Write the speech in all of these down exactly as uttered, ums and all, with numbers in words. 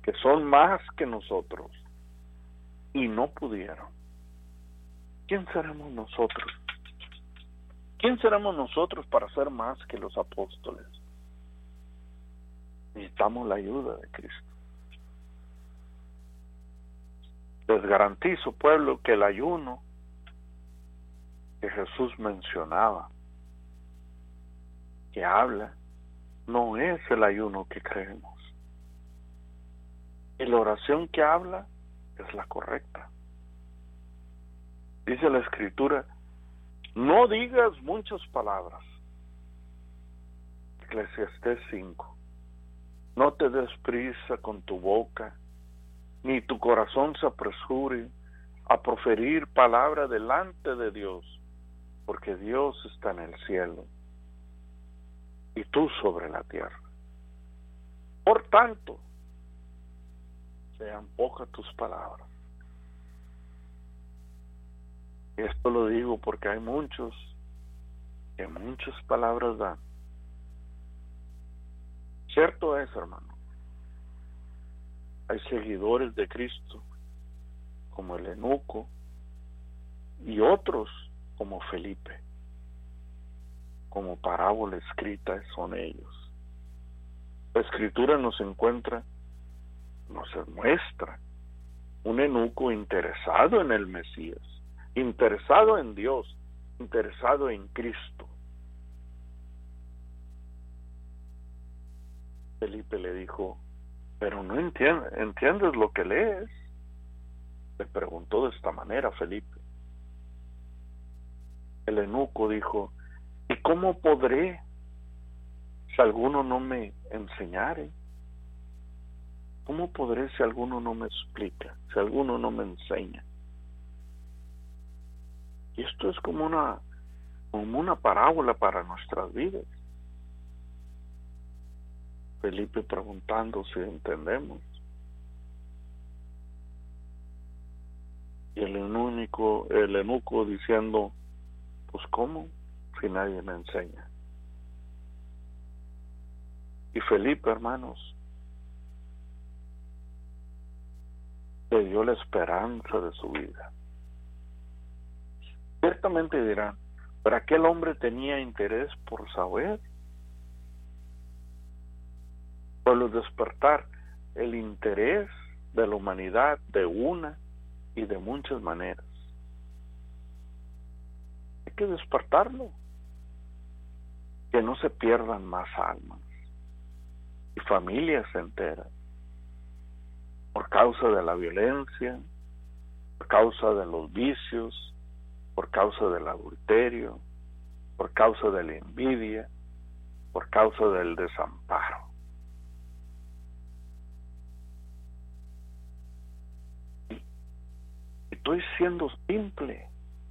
que son más que nosotros y no pudieron. ¿Quién seremos nosotros? ¿Quién seremos nosotros para ser más que los apóstoles? Necesitamos la ayuda de Cristo. Les garantizo, pueblo, que el ayuno que Jesús mencionaba, que habla, no es el ayuno que creemos. Y la oración que habla es la correcta. Dice la Escritura, no digas muchas palabras. Eclesiastés cinco. No te des prisa con tu boca, ni tu corazón se apresure a proferir palabra delante de Dios, porque Dios está en el cielo y tú sobre la tierra. Por tanto, sean pocas tus palabras. Y esto lo digo porque hay muchos que muchas palabras dan. Cierto es, hermano. Hay seguidores de Cristo, como el eunuco, y otros como Felipe, como parábola escrita son ellos. La Escritura nos encuentra, nos muestra un eunuco interesado en el Mesías, interesado en Dios, interesado en Cristo. Felipe le dijo, pero no entiendes, ¿entiendes lo que lees? Le preguntó de esta manera Felipe. El eunuco dijo, ¿y cómo podré si alguno no me enseñare? ¿Cómo podré si alguno no me explica, si alguno no me enseña? Y esto es como una, como una parábola para nuestras vidas. Felipe preguntando si entendemos. Y el eunuco, el eunuco diciendo, pues ¿cómo? Si nadie me enseña. Y Felipe, hermanos, le dio la esperanza de su vida. Ciertamente dirán, pero aquel hombre tenía interés por saber, por despertar el interés de la humanidad de una y de muchas maneras. Hay que despertarlo, que no se pierdan más almas y familias enteras por causa de la violencia, por causa de los vicios, por causa del adulterio, por causa de la envidia, por causa del desamparo. Y estoy siendo simple.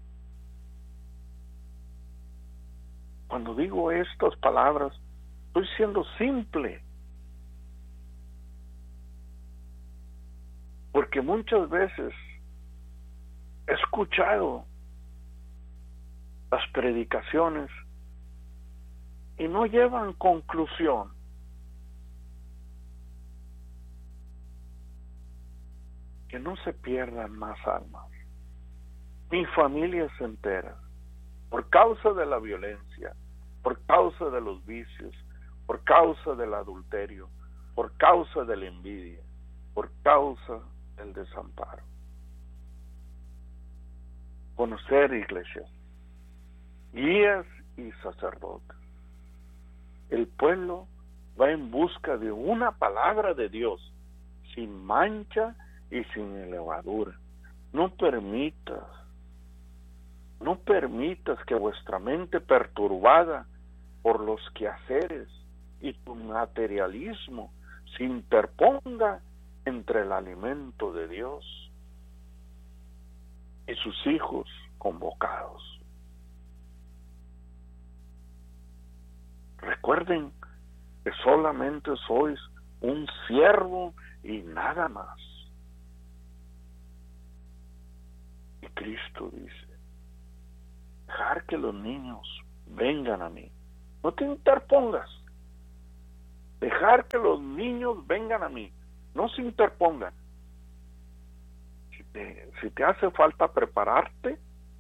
Cuando digo estas palabras, estoy siendo simple. Porque muchas veces he escuchado las predicaciones y no llevan conclusión. Que no se pierdan más almas, ni familias enteras, por causa de la violencia, por causa de los vicios, por causa del adulterio, por causa de la envidia, por causa del desamparo. Conocer, iglesia, guías y sacerdotes. El pueblo va en busca de una palabra de Dios, sin mancha y sin levadura. No permitas, no permitas que vuestra mente perturbada por los quehaceres y tu materialismo se interponga entre el alimento de Dios y sus hijos convocados. Recuerden que solamente sois un siervo y nada más. Y Cristo dice, dejar que los niños vengan a mí. No te interpongas. Dejar que los niños vengan a mí. no se interpongan. Si te, si te hace falta prepararte,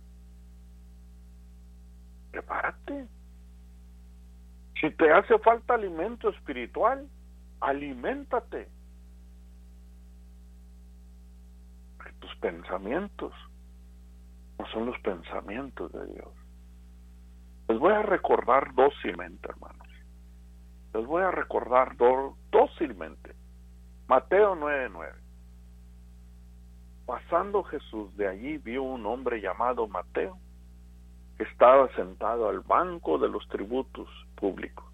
prepárate. Si te hace falta alimento espiritual, aliméntate. Porque tus pensamientos no son los pensamientos de Dios. Les voy a recordar dócilmente, hermanos. Les voy a recordar do, dócilmente. Mateo nueve nueve. Pasando Jesús de allí, vio un hombre llamado Mateo, que estaba sentado al banco de los tributos públicos.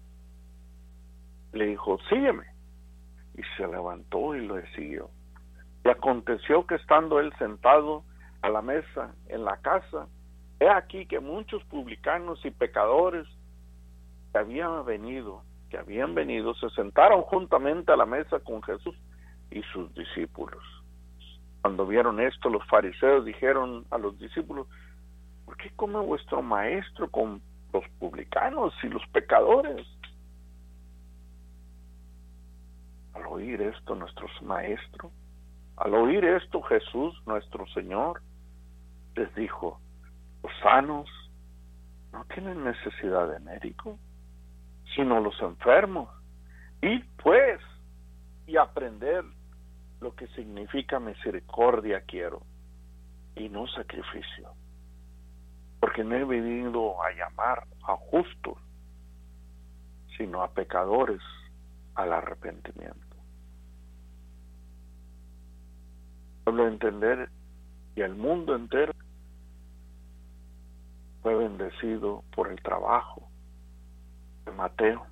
Le dijo, sígueme. Y se levantó y le siguió. Y aconteció que estando él sentado a la mesa en la casa, he aquí que muchos publicanos y pecadores que habían venido, que habían venido, se sentaron juntamente a la mesa con Jesús y sus discípulos. Cuando vieron esto, los fariseos dijeron a los discípulos, ¿por qué come vuestro maestro con los publicanos y los pecadores? Al oír esto, nuestro maestro, al oír esto, Jesús, nuestro Señor, les dijo, los sanos no tienen necesidad de médico, sino los enfermos. Id pues y aprender lo que significa misericordia quiero, y no sacrificio, porque no he venido a llamar a justos, sino a pecadores al arrepentimiento. Pueblo entender, y el mundo entero fue bendecido por el trabajo de Mateo.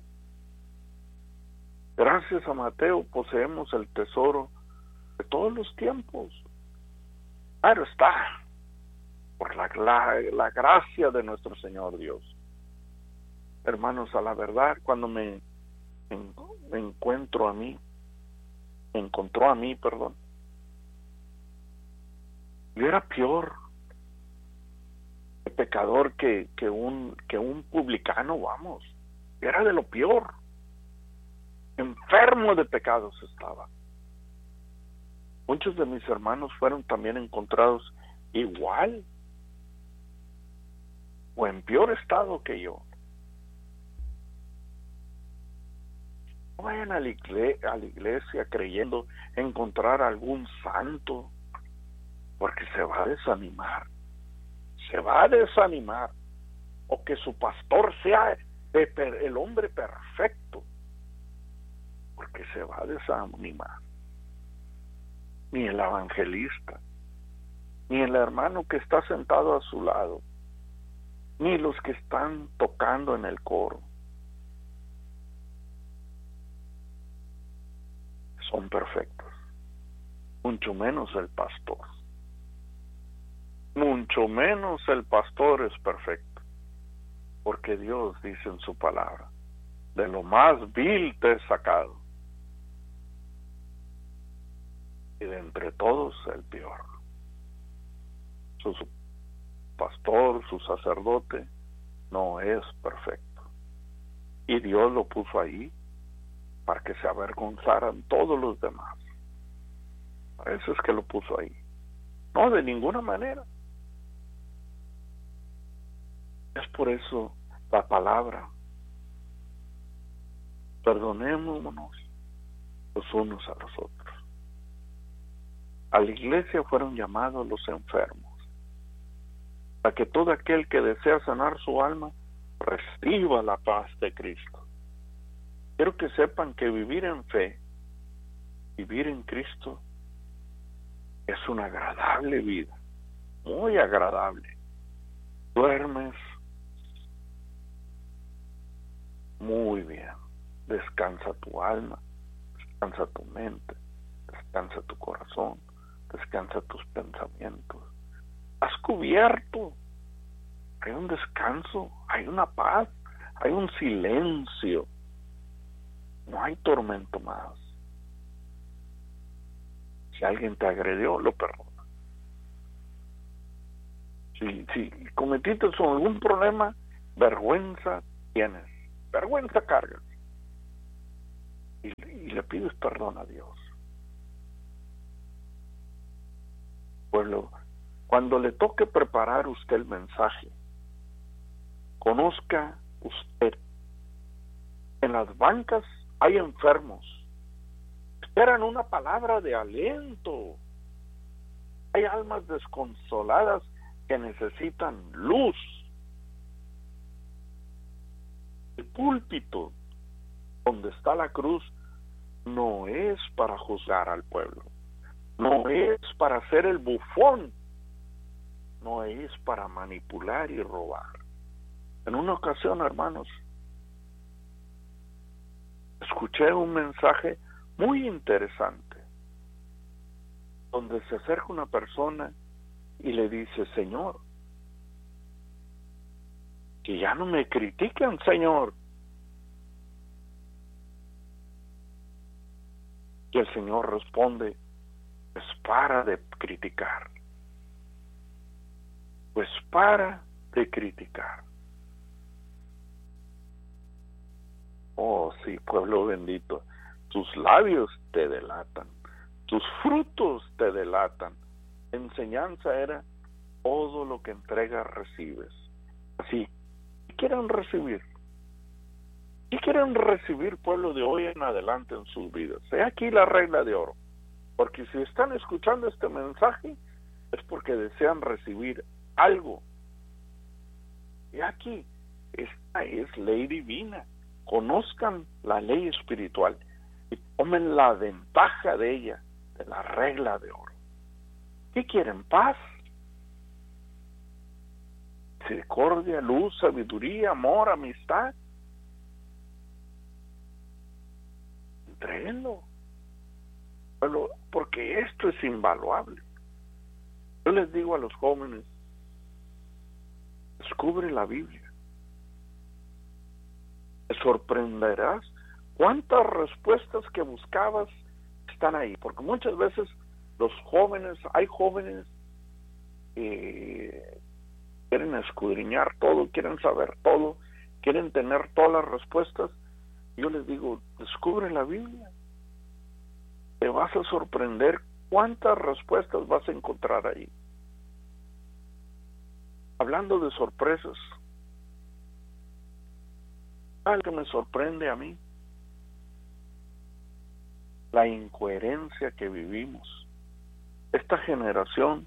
Gracias a Mateo poseemos el tesoro de todos los tiempos. Claro está, por la, la, la gracia de nuestro Señor Dios. Hermanos, a la verdad, cuando me, me, me encuentro a mí, me encontró a mí, perdón, yo era peor pecador que, que un que un publicano, vamos, era de lo peor, enfermo de pecados estaba. Muchos de mis hermanos fueron también encontrados igual o en peor estado que yo. No vayan a la iglesia, a la iglesia creyendo encontrar algún santo, porque se va a desanimar. Se va a desanimar, o que su pastor sea el hombre perfecto, porque se va a desanimar. Ni el evangelista, ni el hermano que está sentado a su lado, ni los que están tocando en el coro son perfectos, mucho menos el pastor. Mucho menos el pastor es perfecto, porque Dios dice en su palabra, de lo más vil te he sacado, y de entre todos el peor. Su pastor, su sacerdote, no es perfecto, y Dios lo puso ahí para que se avergonzaran todos los demás. A eso es que lo puso ahí, no de ninguna manera. Es por eso la palabra, perdonémonos los unos a los otros. A la iglesia fueron llamados los enfermos, para que todo aquel que desea sanar su alma reciba la paz de Cristo. Quiero que sepan que vivir en fe, vivir en Cristo, es una agradable vida, muy agradable. Duermes muy bien, descansa tu alma, descansa tu mente, descansa tu corazón, descansa tus pensamientos. Has cubierto, hay un descanso, hay una paz, hay un silencio, no hay tormento más. Si alguien te agredió, lo perdona. Si, si cometiste algún problema, vergüenza tienes, vergüenza cargas, y, y le pides perdón a Dios. pueblo, cuando le toque preparar usted el mensaje, conozca usted, en las bancas hay enfermos, esperan una palabra de aliento, hay almas desconsoladas que necesitan luz. El púlpito donde está la cruz no es para juzgar al pueblo, no es para ser el bufón, no es para manipular y robar. En una ocasión, hermanos, escuché un mensaje muy interesante, donde se acerca una persona y le dice: Señor, que ya no me critiquen, Señor. Y el Señor responde: pues para de criticar, pues para de criticar. Oh, sí, pueblo bendito, tus labios te delatan, tus frutos te delatan. Enseñanza era: todo lo que entregas recibes. Así, ¿qué quieren recibir? ¿Qué quieren recibir, pueblo, de hoy en adelante en sus vidas? He aquí la regla de oro. Porque si están escuchando este mensaje, es porque desean recibir algo. Y aquí, esta es ley divina. Conozcan la ley espiritual y tomen la ventaja de ella, de la regla de oro. ¿Qué quieren? Paz, misericordia, luz, sabiduría, amor, amistad. Entréguenlo, porque esto es invaluable. Yo les digo a los jóvenes: descubre la Biblia. Te sorprenderás cuántas respuestas que buscabas están ahí, porque muchas veces los jóvenes, hay jóvenes que quieren escudriñar todo, quieren saber todo, quieren tener todas las respuestas. Yo les digo: descubre la Biblia. Te vas a sorprender cuántas respuestas vas a encontrar ahí. Hablando de sorpresas, algo que me sorprende a mí: la incoherencia que vivimos. Esta generación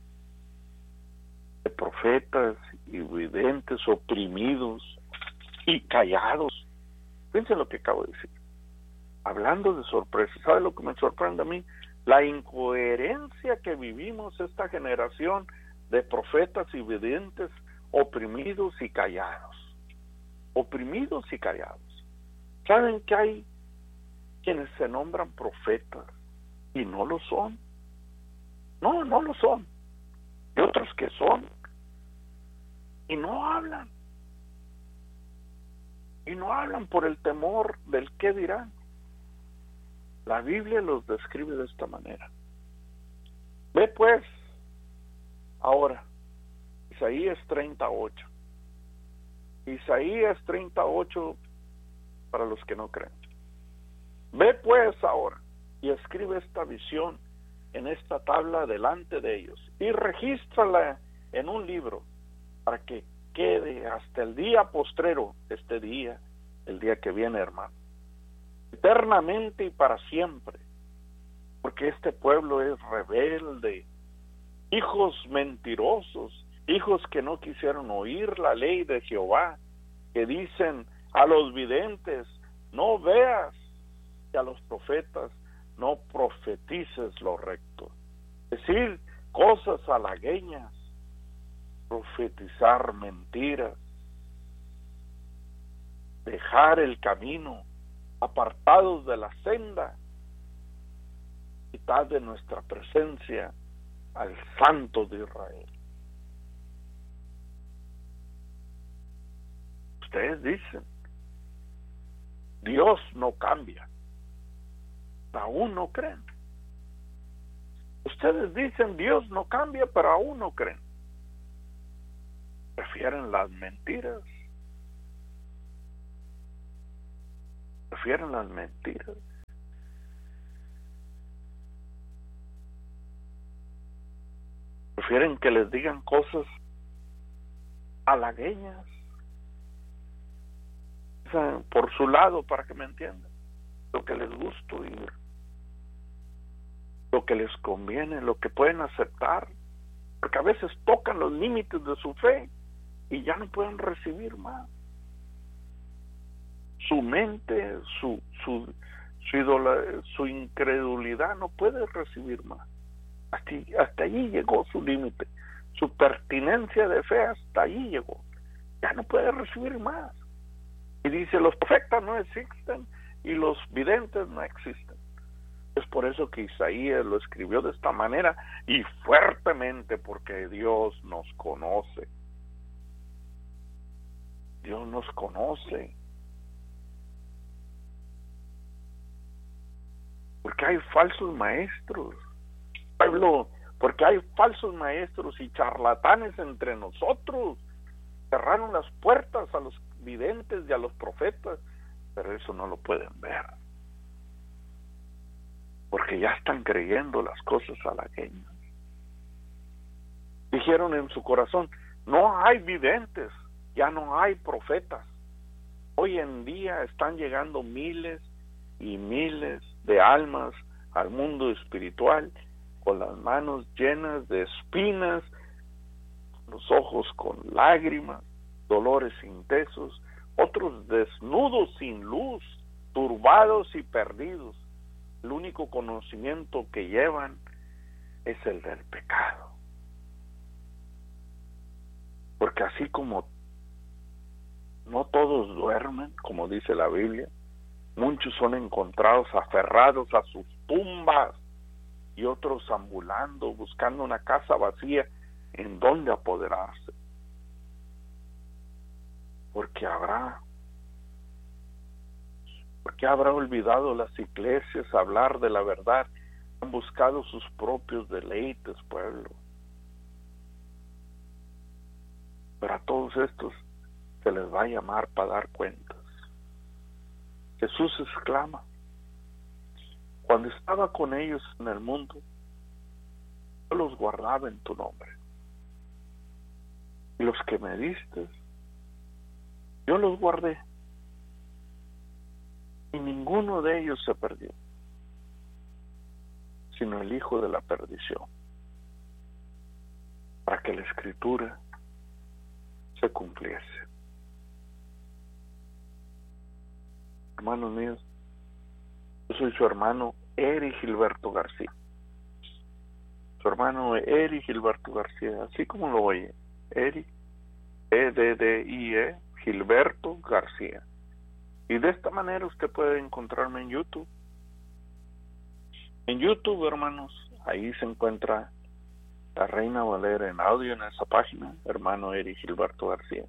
de profetas y videntes oprimidos y callados. Fíjense lo que acabo de decir. Hablando de sorpresas, ¿sabe lo que me sorprende a mí? La incoherencia que vivimos esta generación de profetas y videntes oprimidos y callados. Oprimidos y callados. ¿Saben que hay quienes se nombran profetas y no lo son? No, no lo son. Y otros que son y no hablan. Y no hablan por el temor del qué dirán. La Biblia los describe de esta manera. Ve pues ahora Isaías treinta y ocho. Isaías treinta y ocho para los que no creen. Ve pues ahora y escribe esta visión en esta tabla delante de ellos y regístrala en un libro para que quede hasta el día postrero, este día, el día que viene, hermano, eternamente y para siempre, porque este pueblo es rebelde, hijos mentirosos, hijos que no quisieron oír la ley de Jehová, que dicen a los videntes: no veas, y a los profetas: no profetices lo recto. Decir cosas halagüeñas, profetizar mentiras, dejar el camino, apartados de la senda, quitar de nuestra presencia al Santo de Israel. Ustedes dicen: Dios no cambia, aún no creen. Ustedes dicen: Dios no cambia, pero aún no creen. Prefieren las mentiras. Prefieren las mentiras. Prefieren que les digan cosas halagueñas, o sea, por su lado, para que me entiendan, lo que les gusta oír, lo que les conviene, lo que pueden aceptar, porque a veces tocan los límites de su fe y ya no pueden recibir más. Su mente, su su su, idola, su incredulidad no puede recibir más. Hasta, hasta allí llegó su límite. Su pertinencia de fe hasta allí llegó. Ya no puede recibir más. Y dice, los profetas no existen y los videntes no existen. Es por eso que Isaías lo escribió de esta manera y fuertemente, porque Dios nos conoce. Dios nos conoce. Porque hay falsos maestros. Pablo, porque hay falsos maestros y charlatanes entre nosotros. Cerraron las puertas a los videntes y a los profetas, pero eso no lo pueden ver. Porque ya están creyendo las cosas halagueñas. Dijeron en su corazón, no hay videntes, ya no hay profetas. Hoy en día están llegando miles y miles de almas al mundo espiritual con las manos llenas de espinas, los ojos con lágrimas, dolores intensos, otros desnudos sin luz, turbados y perdidos. El único conocimiento que llevan es el del pecado. Porque así como no todos duermen, como dice la Biblia, muchos son encontrados aferrados a sus tumbas y otros ambulando, buscando una casa vacía en donde apoderarse. Porque habrá, porque habrá olvidado las iglesias hablar de la verdad, han buscado sus propios deleites, pueblo. Pero a todos estos se les va a llamar para dar cuentas. Jesús exclama, cuando estaba con ellos en el mundo, yo los guardaba en tu nombre. Y los que me diste, yo los guardé. Y ninguno de ellos se perdió, sino el hijo de la perdición, para que la escritura se cumpliese. Hermanos míos, yo soy su hermano Eri Gilberto García. Su hermano Eri Gilberto García, así como lo oye, Eri, E D D I E, Gilberto García. Y de esta manera usted puede encontrarme en YouTube. En YouTube, hermanos, ahí se encuentra la Reina Valera en audio en esa página, hermano Eri Gilberto García.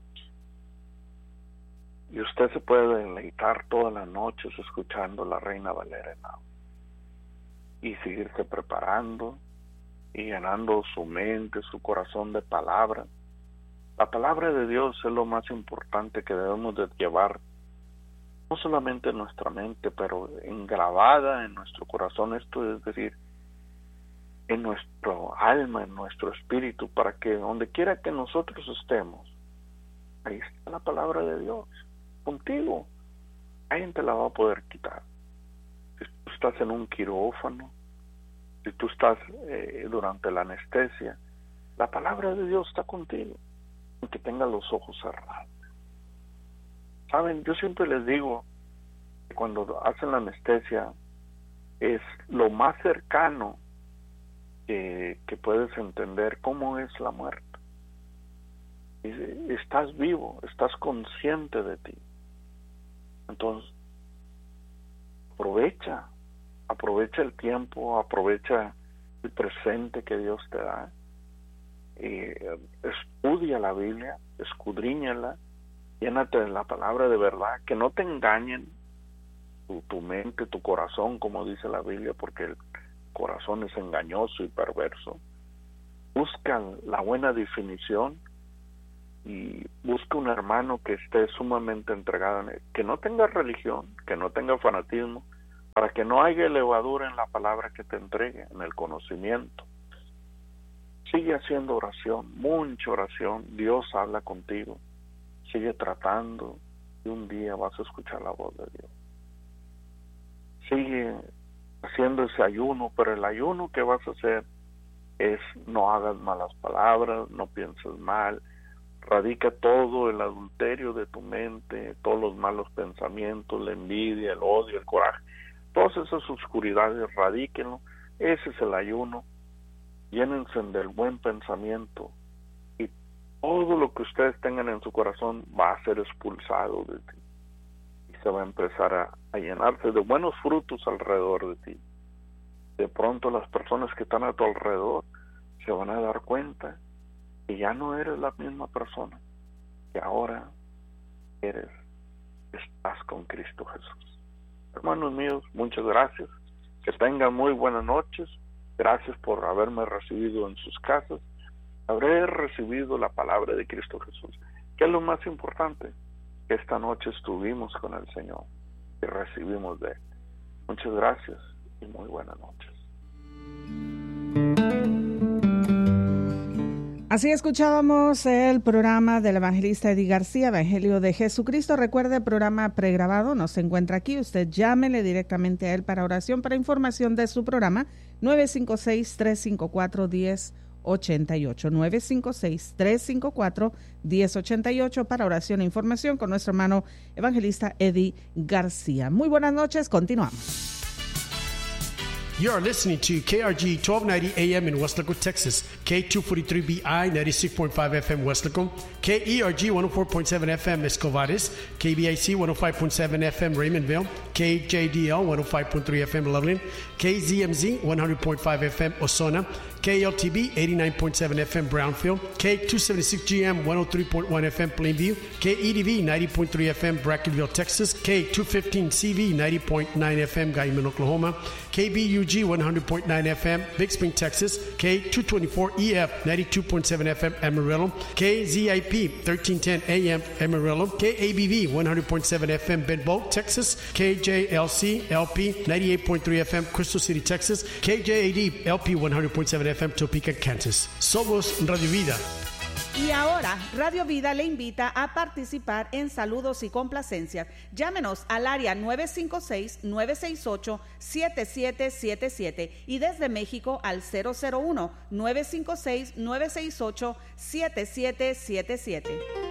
Y usted se puede deleitar todas las noches escuchando la Reina Valera en audio. Y seguirse preparando y llenando su mente, su corazón de palabra. La palabra de Dios es lo más importante que debemos de llevar, no solamente en nuestra mente, pero engravada en nuestro corazón, esto es decir, en nuestro alma, en nuestro espíritu, para que donde quiera que nosotros estemos, ahí está la palabra de Dios, contigo. Alguien te la va a poder quitar. Si tú estás en un quirófano, si tú estás eh, durante la anestesia, la palabra de Dios está contigo, aunque tengas los ojos cerrados. Saben, yo siempre les digo que cuando hacen la anestesia es lo más cercano que, que puedes entender cómo es la muerte. Estás vivo, estás consciente de ti. Entonces, aprovecha, aprovecha el tiempo, aprovecha el presente que Dios te da. Eh, estudia la Biblia, escudriñala, llénate de la palabra de verdad, que no te engañen tu, tu mente, tu corazón, como dice la Biblia, porque el corazón es engañoso y perverso. Busca la buena definición y busca un hermano que esté sumamente entregado en él, que no tenga religión, que no tenga fanatismo, para que no haya levadura en la palabra que te entregue, en el conocimiento. sigue haciendo oración, mucha oración. Dios habla contigo. Sigue tratando y un día vas a escuchar la voz de Dios. Sigue haciendo ese ayuno, pero el ayuno que vas a hacer es no hagas malas palabras, no pienses mal, radica todo el adulterio de tu mente, todos los malos pensamientos, la envidia, el odio, el coraje, todas esas oscuridades, radíquenlo. Ese es el ayuno. Llénense del buen pensamiento y todo lo que ustedes tengan en su corazón va a ser expulsado de ti y se va a empezar a, a llenarse de buenos frutos alrededor de ti. De pronto las personas que están a tu alrededor se van a dar cuenta que ya no eres la misma persona, que ahora eres, estás con Cristo Jesús. Hermanos míos, muchas gracias. Que tengan muy buenas noches. Gracias por haberme recibido en sus casas. Habré recibido la palabra de Cristo Jesús, que es lo más importante, que esta noche estuvimos con el Señor y recibimos de Él. Muchas gracias y muy buenas noches. Así escuchábamos el programa del evangelista Eddie García, Evangelio de Jesucristo. Recuerde, programa pregrabado, no se encuentra aquí. Usted llámele directamente a él para oración, para información de su programa, nueve cinco seis, tres cinco cuatro, uno cero ocho ocho, nueve cinco seis, tres cinco cuatro, uno cero ocho ocho, para oración e información con nuestro hermano evangelista Eddie García. Muy buenas noches, continuamos. You are listening to K R G twelve ninety A M in Weslaco, Texas, K two forty-three B I ninety-six point five F M Weslaco, K E R G one oh four point seven F M Escovares, K B I C one oh five point seven F M Raymondville, K J D L one oh five point three F M Loveland, K Z M Z one hundred point five F M Osona, K L T B eighty-nine point seven F M Brownfield, K two seventy-six G M one oh three point one F M Plainview, K E D V ninety point three F M Brackenville, Texas, K two fifteen C V ninety point nine F M Guyman, Oklahoma, K B U G one hundred point nine F M Big Spring, Texas, K two twenty-four E F ninety-two point seven F M Amarillo, K Z I P thirteen ten A M Amarillo, K A B V one hundred point seven F M Benbow, Texas, K J L C L P ninety-eight point three F M Crystal City, Texas, K J A D L P one hundred point seven F M Topeka, Kansas. Somos Radio Vida. Y ahora, Radio Vida le invita a participar en saludos y complacencias. Llámenos al área nueve cinco seis, nueve seis ocho, siete siete siete siete y desde México al cero cero uno, nueve cinco seis, nueve seis ocho, siete siete siete siete.